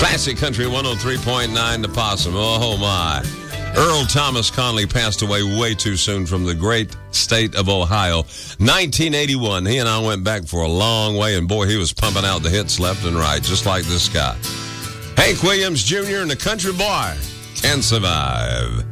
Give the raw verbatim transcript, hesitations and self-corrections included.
Classic Country one oh three point nine, The Possum. Oh, my. Earl Thomas Conley passed away way too soon from the great state of Ohio. nineteen eighty-one, he and I went back for a long way, and boy, he was pumping out the hits left and right, just like this guy. Hank Williams Junior and the Country Boy Can Survive.